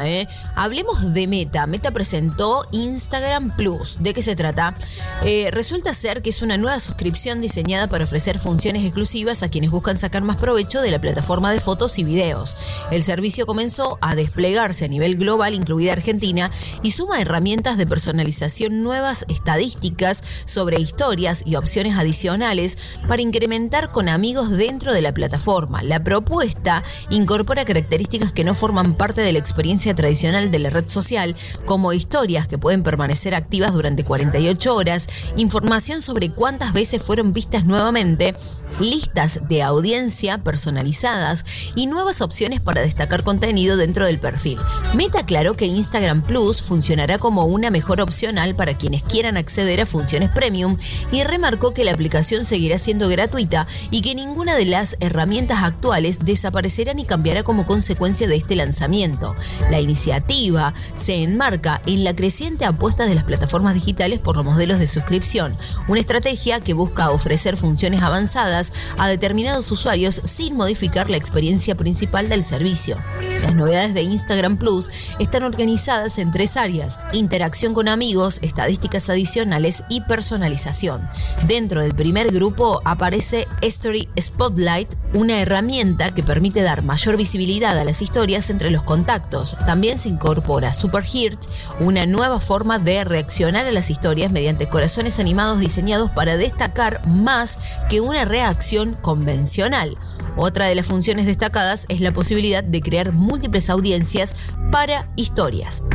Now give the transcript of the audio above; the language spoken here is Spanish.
Meta, Hablemos de Meta. Meta presentó Instagram Plus. ¿De qué se trata? Resulta ser que es una nueva suscripción diseñada para ofrecer funciones exclusivas a quienes buscan sacar más provecho de la plataforma de fotos y videos. El servicio comenzó a desplegarse a nivel global, incluida Argentina, y suma herramientas de personalización, nuevas estadísticas sobre historias y opciones adicionales para incrementar con amigos dentro de la plataforma. La propuesta incorpora características que no forman parte de la experiencia tradicional de la red social, como historias que pueden permanecer activas durante 48 horas, información sobre cuántas veces fueron vistas nuevamente, listas de audiencia personalizadas y nuevas opciones para destacar contenido dentro del perfil. Meta aclaró que Instagram Plus funcionará como una mejor opcional para quienes quieran acceder a funciones premium y remarcó que la aplicación seguirá siendo gratuita y que ninguna de las herramientas actuales desaparecerá ni cambiará como consecuencia de este lanzamiento. La iniciativa se enmarca en la creciente apuesta de las plataformas digitales por los modelos de suscripción, una estrategia que busca ofrecer funciones avanzadas a determinados usuarios sin modificar la experiencia principal del servicio. Las novedades de Instagram Plus están organizadas en 3 áreas: interacción con amigos, estadísticas adicionales y personalización. Dentro del primer grupo aparece Story Spotlight, una herramienta que permite dar mayor visibilidad a las historias entre los contactos. También se incorpora Super Heart, una nueva forma de reaccionar a las historias mediante corazones animados diseñados para destacar más que una reacción convencional. Otra de las funciones destacadas es la posibilidad de crear múltiples audiencias para historias.